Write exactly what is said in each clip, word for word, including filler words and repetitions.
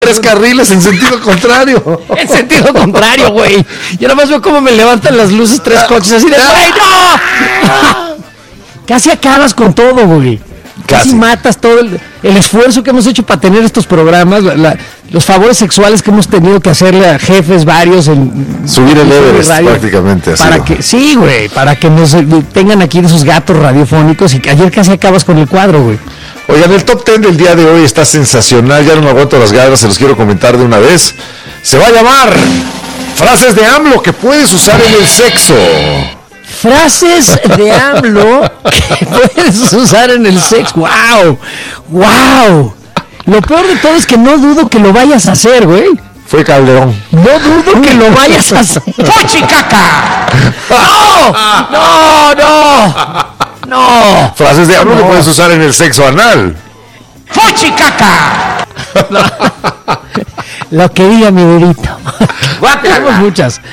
Tres carriles en sentido contrario. En sentido contrario, güey. Yo nada más veo cómo me levantan las luces tres coches así de, güey, no. Casi acabas con todo, güey. Casi, Casi matas todo el, el esfuerzo que hemos hecho para tener estos programas, la, la, los favores sexuales que hemos tenido que hacerle a jefes varios en subir el Everest prácticamente así. Para que, sí, güey, para que nos tengan aquí esos gatos radiofónicos y que ayer casi acabas con el cuadro, güey. Oigan, el top ten del día de hoy está sensacional, ya no me aguanto las ganas, se los quiero comentar de una vez. Se va a llamar Frases de AMLO que puedes usar en el sexo. Frases de AMLO que puedes usar en el sexo. ¡Wow! ¡Wow! Lo peor de todo es que no dudo que lo vayas a hacer, güey. Fue Calderón. No dudo que lo vayas a hacer. ¡Fuchicaca! ¡No! ¡No, no! ¡No! Frases de AMLO no. que puedes usar en el sexo anal. ¡Fuchicaca! No. Lo que diga mi burrito. Tenemos muchas.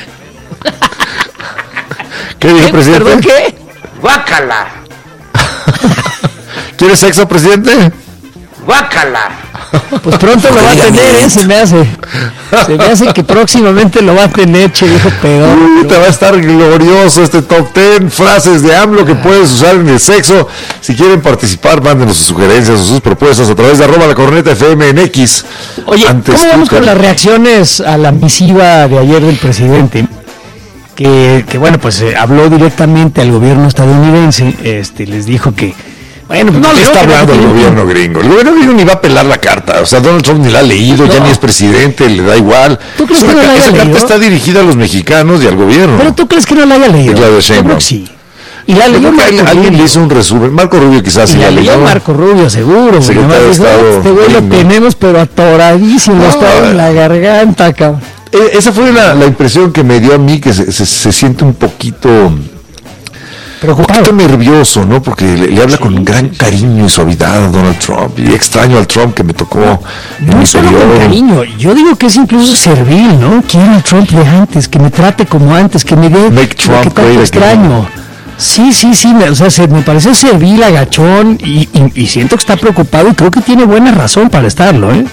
¿Qué dijo, presidente? ¿Perdón, qué? ¡Guácala! ¿Quieres sexo, presidente? ¡Guácala! Pues pronto lo va a tener, ¿eh? Se me hace. Se me hace que próximamente lo va a tener, che, viejo pedo. Uy, te va a estar glorioso este top ten. Frases de AMLO que puedes usar en el sexo. Si quieren participar, mándenos sus sugerencias o sus propuestas a través de arroba la corneta F M en X. Oye, Antes ¿cómo vamos con las reacciones a la misiva de ayer del presidente? Que, que bueno, pues eh, habló directamente al gobierno estadounidense, este, les dijo que, bueno, pues, no le está hablando al gobierno gringo, el gobierno gringo ni va a pelar la carta, o sea, Donald Trump ni la ha leído, no. Ya ni es presidente, le da igual. ¿Tú crees que no la haya esa leído? Carta está dirigida a los mexicanos y al gobierno. Pero tú crees que no la haya leído. Claudia Sheinbaum. Sí. Y la leyó Marco Rubio. Alguien le hizo un resumen, Marco Rubio quizás. Y sí la leyó leyó. Marco Rubio, seguro. Secretario de Estado. Este güey lo tenemos, pero atoradísimo, no, está en la garganta, cabrón. Esa fue la, la impresión que me dio a mí, que se, se, se siente un poquito preocupado, un poquito nervioso, ¿no? Porque le, le habla sí, con gran cariño y suavidad a Donald Trump, y extraño al Trump que me tocó no, en no mi solo periodo. Con cariño, yo digo que es incluso servil, ¿no? Quiero al Trump de antes, que me trate como antes, que me dé Make Trump lo que tanto extraño. Sí, sí, sí, me, o sea, se, me parece servil, agachón, y, y, y siento que está preocupado, y creo que tiene buena razón para estarlo, ¿eh?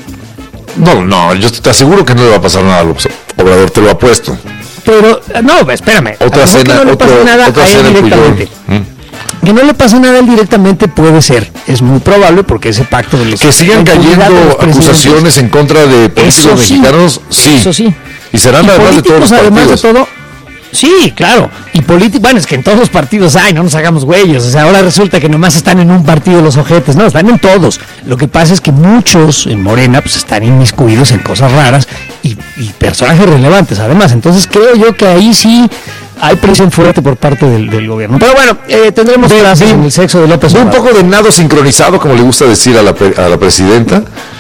No, no, yo te aseguro que no le va a pasar nada a López Obrador, te lo apuesto. Pero, no, espérame. Otra cena, que no le otro, pase nada otra a él cena directamente. ¿Mm? Que no le pase nada a él directamente puede ser. Es muy probable porque ese pacto de los... Que sigan cayendo acusaciones en contra de políticos sí, mexicanos, sí. Eso sí. Y serán y además de todos los además partidos. de todo... Sí, claro, y políticos, bueno, es que en todos los partidos hay, no nos hagamos güeyes, o sea, ahora resulta que nomás están en un partido los ojetes, no, están en todos. Lo que pasa es que muchos en Morena pues están inmiscuidos en cosas raras y, y personajes relevantes además, entonces creo yo que ahí sí hay presión fuerte por parte del, del gobierno. Pero bueno, eh, tendremos clases en el sexo de López Obrador. Un poco de nado sincronizado, como le gusta decir a la, a la presidenta,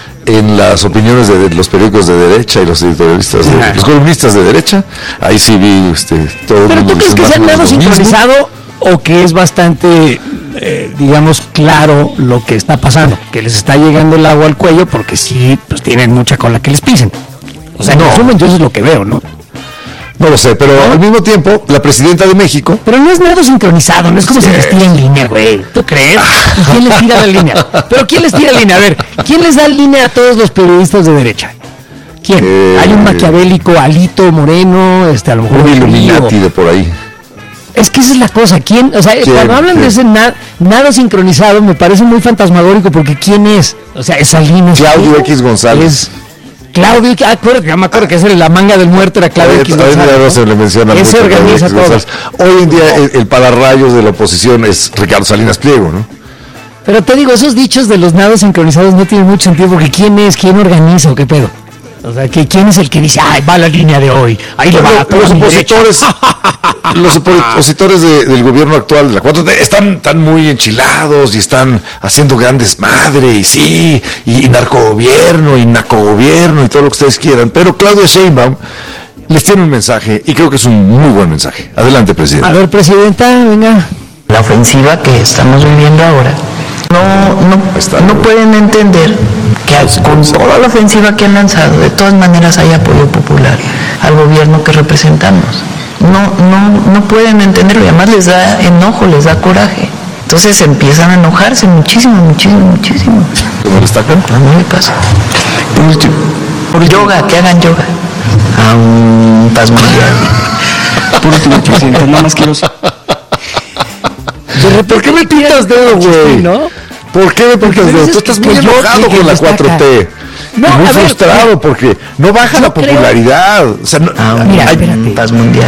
en las opiniones de, de los periódicos de derecha y los editorialistas, de, los columnistas de derecha, ahí sí vi este, todo. ¿Pero tú crees que sea nada sincronizado o que es bastante, eh, digamos, claro lo que está pasando? Que les está llegando el agua al cuello porque sí, pues tienen mucha cola que les pisen. O sea, no. En resumen, yo eso es lo que veo, ¿no? No lo sé, pero ¿no? Al mismo tiempo, la presidenta de México... Pero no es nada sincronizado, no es como sí. Si les tira en línea, güey. ¿Tú crees? ¿Quién les tira la línea? ¿Pero quién les tira la línea? A ver, ¿quién les da línea a todos los periodistas de derecha? ¿Quién? Eh, Hay un maquiavélico, Alito Moreno, este, a lo mejor... Un Illuminati de por ahí. Es que esa es la cosa, ¿quién? O sea, ¿quién? Cuando hablan ¿quién? De ese na, nada sincronizado, me parece muy fantasmagórico, porque ¿quién es? O sea, es Salinas. Claudio X González. Es, Claudio, ah, acuerdo, ya me acuerdo que es la manga del muerto, era Claudio X González. A ¿no? se le menciona mucho. Ese organiza todo. Hoy en día el, el pararrayos de la oposición es Ricardo Salinas Pliego, ¿no? Pero te digo, esos dichos de los nados sincronizados no tienen mucho sentido, porque ¿quién es? ¿Quién organiza o qué pedo? O sea, que ¿quién es el que dice, ay, va la línea de hoy? Ahí le va a todos los opositores. Los opositores de, del gobierno actual de la cuatro T están, están muy enchilados y están haciendo grandes madres, y sí, y, y narcogobierno, y nacogobierno, y todo lo que ustedes quieran. Pero Claudia Sheinbaum les tiene un mensaje, y creo que es un muy buen mensaje. Adelante, presidenta. A ver, presidenta, venga. La ofensiva que estamos viviendo ahora, no, no, no pueden entender que con toda la ofensiva que han lanzado, de todas maneras hay apoyo popular al gobierno que representamos. No, no, no pueden entenderlo, y además les da enojo, les da coraje. Entonces empiezan a enojarse muchísimo, muchísimo, muchísimo. ¿Cómo le está acá? A mí me pasa. Último, Por yoga, que hagan yoga. A un paz mundial. Por último, presidente, nada más quiero... ¿Por qué me pintas dedo, güey? ¿No? ¿Por qué me pintas dedo? Tú estás muy enojado con la cuatro T. No, muy frustrado ver, porque no baja la popularidad. Creo... O sea, no, ah, mira, hay un paz mundial.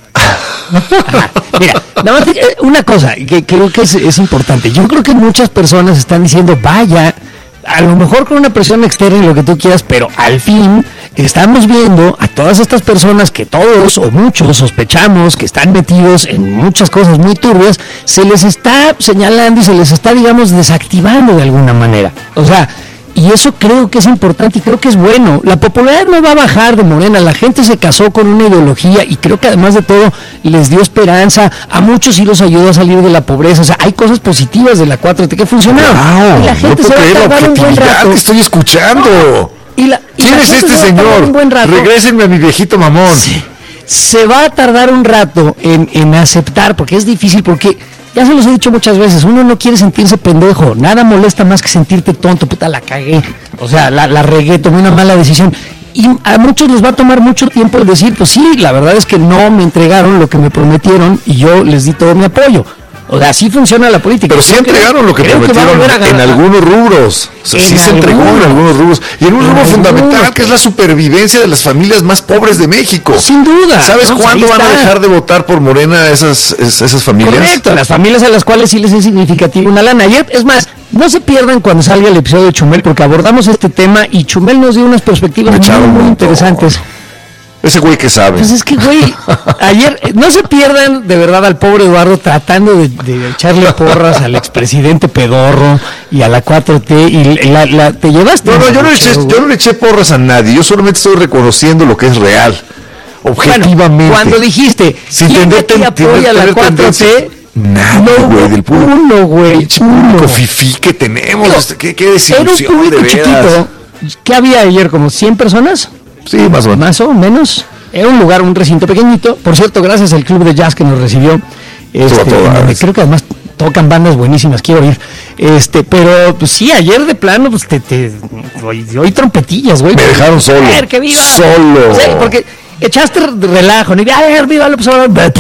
Ajá. Mira, nada más te, una cosa que creo que es, es importante. Yo creo que muchas personas están diciendo, vaya, a lo mejor con una presión externa y lo que tú quieras, pero al fin estamos viendo a todas estas personas que todos o muchos sospechamos que están metidos en muchas cosas muy turbias, se les está señalando y se les está, digamos, desactivando de alguna manera. O sea, y eso creo que es importante y creo que es bueno. La popularidad no va a bajar de Morena, la gente se casó con una ideología y creo que además de todo les dio esperanza, a muchos sí los ayudó a salir de la pobreza. O sea, hay cosas positivas de la cuatro T que funcionaron. Wow, y la gente no se va a tardar un buen rato. Que estoy escuchando. Y la, y ¿Quién la es este señor? Regrésenme a mi viejito mamón. Sí. Se va a tardar un rato en, en aceptar, porque es difícil, porque ya se los he dicho muchas veces, uno no quiere sentirse pendejo, nada molesta más que sentirte tonto, puta, la cagué, o sea, la, la regué, tomé una mala decisión. Y a muchos les va a tomar mucho tiempo el decir, pues sí, la verdad es que no me entregaron lo que me prometieron y yo les di todo mi apoyo. O sea, así funciona la política. Pero sí entregaron lo que prometieron que en algunos rubros. O sea, sí se entregó en algunos rubros. Y en un rubro fundamental, que es la supervivencia de las familias más pobres de México. Sin duda. ¿Sabes no, cuándo van está. a dejar de votar por Morena esas, esas familias? Correcto, las familias a las cuales sí les es significativo una lana. Ayer, es más, no se pierdan cuando salga el episodio de Chumel, porque abordamos este tema y Chumel nos dio unas perspectivas muy, muy interesantes. Ese güey que sabe. Pues es que, güey, ayer, no se pierdan de verdad al pobre Eduardo tratando de, de echarle porras al expresidente pedorro y a la cuatro T y la, la, te llevaste. No, no, yo no, eché, yo no le eché porras a nadie, yo solamente estoy reconociendo lo que es real, objetivamente. Bueno, cuando dijiste, sin ¿quién tener, te apoya a la cuatro T? Nadie, no, güey, del público. Uno, güey. Uno. Fifí que tenemos, Digo, este, qué, qué desilusión, era un público de veras. Chiquito. ¿Qué había ayer? ¿Como cien personas? Sí, más o menos. Más o menos. Era un lugar, un recinto pequeñito. Por cierto, gracias al club de jazz que nos recibió. Este, donde creo que además tocan bandas buenísimas, quiero ir. Este, pero pues sí, ayer de plano, pues te, te hoy, hoy trompetillas, güey. Me dejaron solo. A ver, que viva. Solo. O sea, porque echaste relajo, ni a ver, viva López Obrador.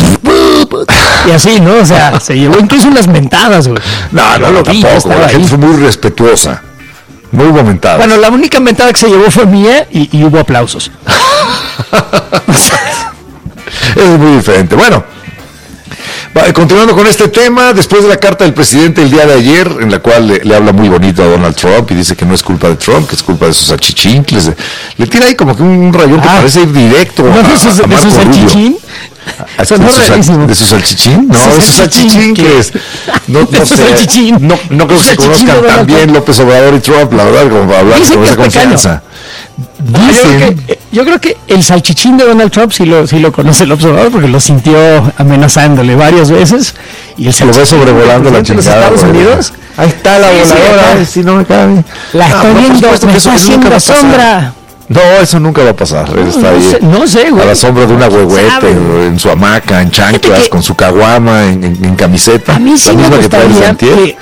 Y así, ¿no? O sea, se llevó incluso unas mentadas, güey. No, no, no, tampoco. La gente fue muy respetuosa. Muy momentada. Bueno, la única mentada que se llevó fue mía y, y hubo aplausos. Es muy diferente. Bueno, va, continuando con este tema, después de la carta del presidente el día de ayer, en la cual le, le habla muy bonito a Donald Trump y dice que no es culpa de Trump, que es culpa de sus achichincles. Le tira ahí como que un rayón ah, que parece ir directo ¿no a, de sus, a Marco de sus Rubio. ¿De, sus, ¿De sus salchichín? No, de sus salchichincles. No, no, sé, no, no creo que se conozcan tan bien López Obrador y Trump, la verdad, como para hablar con esa confianza. Dicen, yo, creo que, yo creo que el salchichín de Donald Trump sí lo, sí lo conoce el observador porque lo sintió amenazándole varias veces y el se lo ve sobrevolando la chingada. Estados Unidos. Ahí está la sí, voladora, sí, si no me cabe. La no, estoy viendo, me está haciendo sombra. No, eso nunca va a pasar. Él está no, ahí sé, no sé, güey. A la sombra de una huehuete, en su hamaca, en chanclas, con su caguama, en, en, en camiseta. A mí sí la me misma gustaría que, que,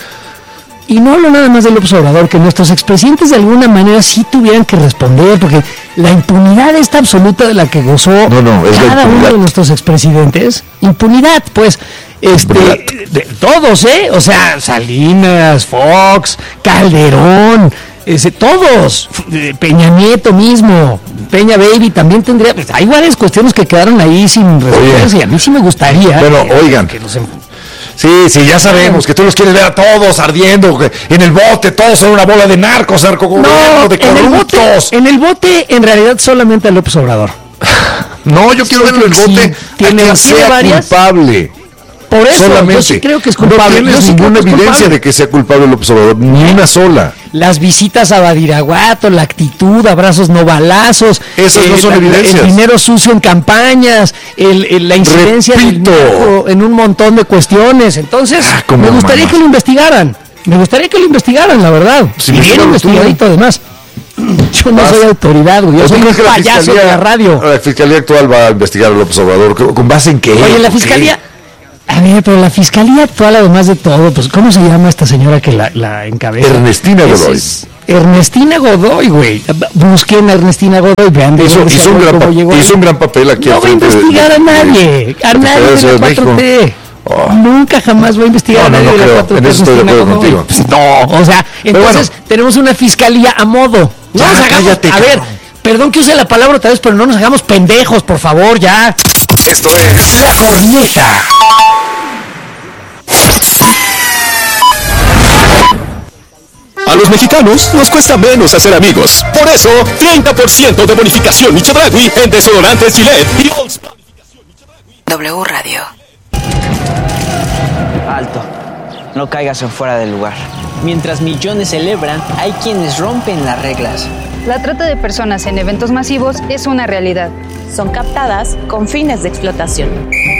y no hablo nada más del observador, que nuestros expresidentes de alguna manera sí tuvieran que responder, porque la impunidad esta absoluta de la que gozó no, no, es cada uno de nuestros expresidentes, impunidad, pues, este, de, todos, ¿eh? O sea, Salinas, Fox, Calderón, ese, todos, Peña Nieto mismo, Peña Baby también tendría, pues, hay varias cuestiones que quedaron ahí sin resolverse y a mí sí me gustaría. Bueno, que, oigan. Que nos, Sí, sí, ya sabemos que tú los quieres ver a todos ardiendo en el bote, todos son una bola de narcos, narcogobierno, no, de corruptos. En el bote, en realidad, solamente a López Obrador. No, yo quiero verlo en el bote tiene, a quien sea varias, culpable. Por eso, solamente. Yo sí creo que es culpable. No tienes sí ninguna evidencia de que sea culpable López Obrador, ni una sola. Las visitas a Badiraguato, la actitud, abrazos no balazos. Esas eh, no son la, evidencias. El dinero sucio en campañas, el, el, la incidencia del narco en un montón de cuestiones. Entonces, ah, me gustaría mamas. que lo investigaran. Me gustaría que lo investigaran, la verdad. Si y bien investigadito, además. Yo no soy autoridad, güey. Yo soy un payaso de la radio. La Fiscalía actual va a investigar a López Obrador. ¿Con base en qué? Oye, la Fiscalía... A ver, pero la Fiscalía actual, además de todo, pues, ¿cómo se llama esta señora que la, la encabeza? Ernestina Godoy. Es, Ernestina Godoy, güey. Busquen a Ernestina Godoy, vean de hizo, hizo, un gran, llegó hizo un gran papel aquí. No va a investigar de, a nadie, a nadie de la cuatro T. Oh. Nunca jamás voy a investigar no, a nadie no, no de la creo. cuatro T. En eso estoy de acuerdo contigo. Pues no, o sea, entonces bueno. tenemos una fiscalía a modo. No ya, nos hagamos, cállate, a ver, perdón que use la palabra otra vez, pero no nos hagamos pendejos, por favor, ya. Esto es La Corneta. A los mexicanos nos cuesta menos hacer amigos. Por eso, treinta por ciento de bonificación y Chedraui en desodorantes Gillette y Old Spice. W Radio. Alto. No caigas en fuera del lugar. Mientras millones celebran, hay quienes rompen las reglas. La trata de personas en eventos masivos es una realidad. Son captadas con fines de explotación.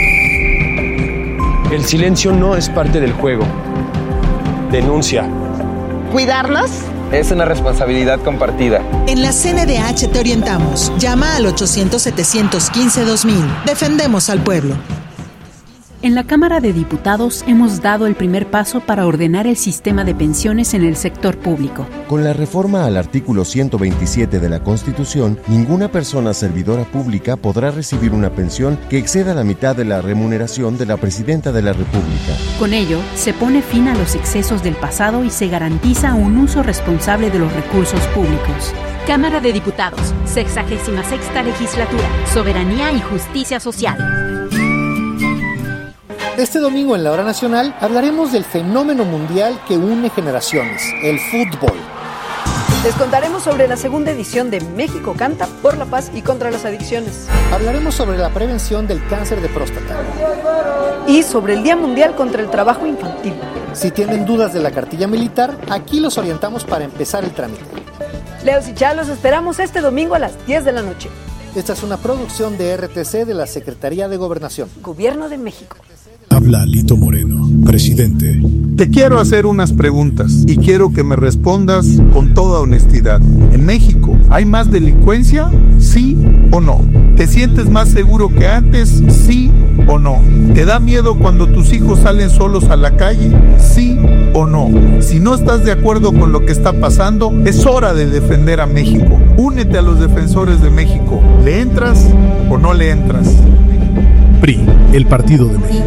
El silencio no es parte del juego. Denuncia. ¿Cuidarnos? Es una responsabilidad compartida. En la C N D H te orientamos. Llama al ochocientos, setecientos quince, dos mil. Defendemos al pueblo. En la Cámara de Diputados hemos dado el primer paso para ordenar el sistema de pensiones en el sector público. Con la reforma al artículo ciento veintisiete de la Constitución, ninguna persona servidora pública podrá recibir una pensión que exceda la mitad de la remuneración de la Presidenta de la República. Con ello, se pone fin a los excesos del pasado y se garantiza un uso responsable de los recursos públicos. Cámara de Diputados, sexagésima sexta legislatura, Soberanía y Justicia Social. Este domingo en la Hora Nacional hablaremos del fenómeno mundial que une generaciones, el fútbol. Les contaremos sobre la segunda edición de México Canta por la Paz y contra las Adicciones. Hablaremos sobre la prevención del cáncer de próstata. Y sobre el Día Mundial contra el Trabajo Infantil. Si tienen dudas de la cartilla militar, aquí los orientamos para empezar el trámite. Leos y Chá, los esperamos este domingo a las diez de la noche. Esta es una producción de R T C de la Secretaría de Gobernación. Gobierno de México. Habla Lito Moreno, presidente. Te quiero hacer unas preguntas y quiero que me respondas con toda honestidad. ¿En México hay más delincuencia? ¿Sí o no? ¿Te sientes más seguro que antes? ¿Sí o no? ¿Te da miedo cuando tus hijos salen solos a la calle? ¿Sí o no? Si no estás de acuerdo con lo que está pasando, es hora de defender a México. Únete a los defensores de México. ¿Le entras o no le entras? P R I, el Partido de México.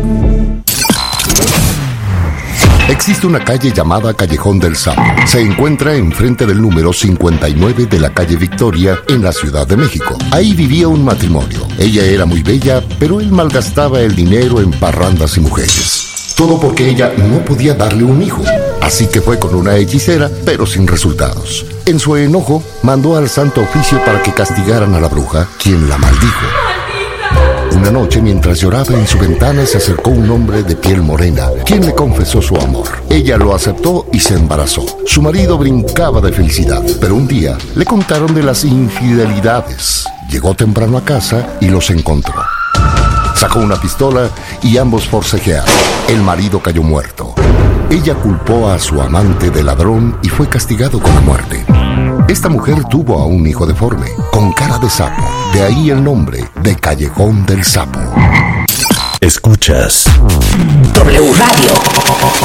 Existe una calle llamada Callejón del Sapo. Se encuentra enfrente del número cincuenta y nueve de la calle Victoria, en la Ciudad de México. Ahí vivía un matrimonio. Ella era muy bella, pero él malgastaba el dinero en parrandas y mujeres. Todo porque ella no podía darle un hijo. Así que fue con una hechicera, pero sin resultados. En su enojo, mandó al Santo Oficio para que castigaran a la bruja, quien la maldijo. Una noche, mientras lloraba en su ventana, se acercó un hombre de piel morena, quien le confesó su amor. Ella lo aceptó y se embarazó. Su marido brincaba de felicidad, pero un día le contaron de las infidelidades. Llegó temprano a casa y los encontró. Sacó una pistola y ambos forcejearon. El marido cayó muerto. Ella culpó a su amante de ladrón y fue castigado con la muerte. Esta mujer tuvo a un hijo deforme, con cara de sapo. De ahí el nombre de Callejón del Sapo. Escuchas W Radio.